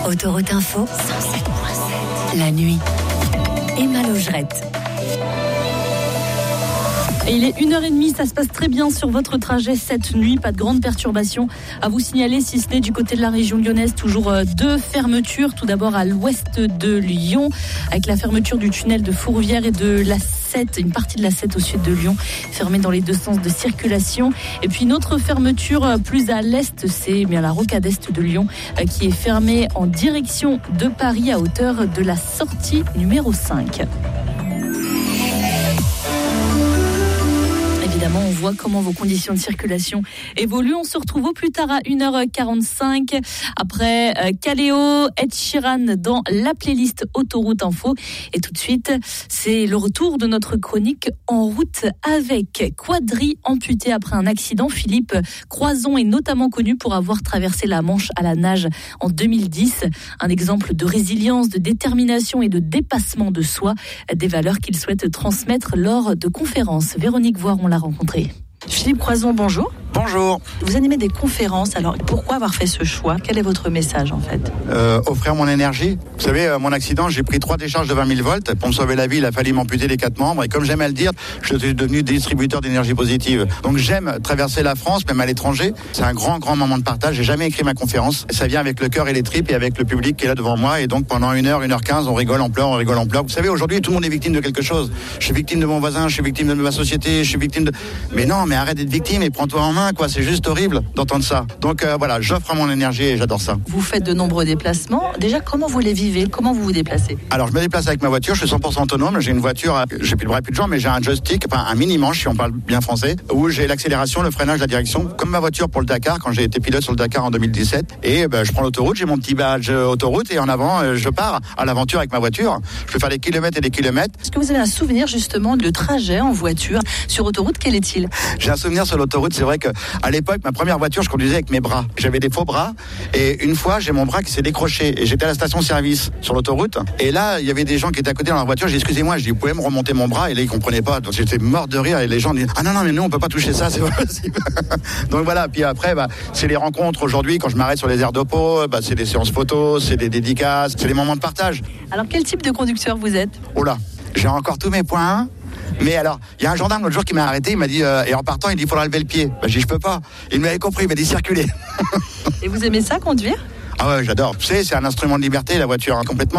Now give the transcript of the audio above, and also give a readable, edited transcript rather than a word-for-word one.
Autoroute Info, 107.7. La nuit. Emma Logerette. Et il est 1h30, ça se passe très bien sur votre trajet cette nuit. Pas de grandes perturbations à vous signaler, si ce n'est du côté de la région lyonnaise. Toujours deux fermetures. Tout d'abord à l'ouest de Lyon, avec la fermeture du tunnel de Fourvière et de la 7, une partie de la 7 au sud de Lyon, fermée dans les deux sens de circulation. Et puis une autre fermeture plus à l'est, c'est bien la rocade est de Lyon, qui est fermée en direction de Paris à hauteur de la sortie numéro 5. Évidemment, on voit comment vos conditions de circulation évoluent. On se retrouve au plus tard à 1h45 après Kaleo, Ed Sheeran dans la playlist Autoroute Info. Et tout de suite, c'est le retour de notre chronique En route avec Quadri, amputé après un accident. Philippe Croison est notamment connu pour avoir traversé la Manche à la nage en 2010. Un exemple de résilience, de détermination et de dépassement de soi. Des valeurs qu'il souhaite transmettre lors de conférences. Véronique Voiron l'a rencontré. Philippe Croison, bonjour. Bonjour. Vous animez des conférences, alors pourquoi avoir fait ce choix ? Quel est votre message en fait ? Offrir mon énergie. Vous savez, mon accident, j'ai pris 3 décharges de 20 000 volts. Pour me sauver la vie, il a fallu m'amputer les 4 membres. Et comme j'aime à le dire, je suis devenu distributeur d'énergie positive. Donc j'aime traverser la France, même à l'étranger. C'est un grand moment de partage. J'ai jamais écrit ma conférence. Ça vient avec le cœur et les tripes et avec le public qui est là devant moi. Et donc pendant 1h15, on rigole, on pleure. Vous savez, aujourd'hui, tout le monde est victime de quelque chose. Je suis victime de mon voisin, je suis victime de ma société, je suis victime de... Mais non, mais arrête d'être victime et prends-toi en main, quoi. C'est juste horrible d'entendre ça. Donc voilà, j'offre mon énergie et j'adore ça. Vous faites de nombreux déplacements. Déjà, comment vous les vivez ? Comment vous vous déplacez ? Alors, je me déplace avec ma voiture. Je suis 100% autonome. J'ai une voiture, j'ai plus de bras, plus de jambes, mais j'ai un joystick, enfin un mini-manche, si on parle bien français, où j'ai l'accélération, le freinage, la direction, comme ma voiture pour le Dakar, quand j'ai été pilote sur le Dakar en 2017. Et je prends l'autoroute, j'ai mon petit badge autoroute et en avant, je pars à l'aventure avec ma voiture. Je peux faire des kilomètres et des kilomètres. Est-ce que vous avez un souvenir justement de trajet en voiture sur autoroute ? Quel est-il ? J'ai un souvenir sur l'autoroute. C'est vrai que à l'époque, ma première voiture, je conduisais avec mes bras. J'avais des faux bras et une fois, j'ai mon bras qui s'est décroché et j'étais à la station-service sur l'autoroute. Et là, il y avait des gens qui étaient à côté dans la voiture. J'ai dit, excusez-moi, je dis, vous pouvez me remonter mon bras? Et là, ils comprenaient pas. Donc, j'étais mort de rire et les gens disent, ah non, mais nous, on peut pas toucher ça, c'est pas possible. Donc voilà. Puis après, c'est les rencontres aujourd'hui. Quand je m'arrête sur les aires de Pau, c'est des séances photos, c'est des dédicaces, c'est des moments de partage. Alors, quel type de conducteur vous êtes? Oh là, j'ai encore tous mes points. Mais alors, il y a un gendarme l'autre jour qui m'a arrêté, il m'a dit, et en partant, il dit, il faudra lever le pied. J'ai dit, je peux pas. Il m'avait compris, il m'a dit, circuler. Et vous aimez ça, conduire? Ah ouais, j'adore. Tu sais, c'est un instrument de liberté, la voiture, complètement.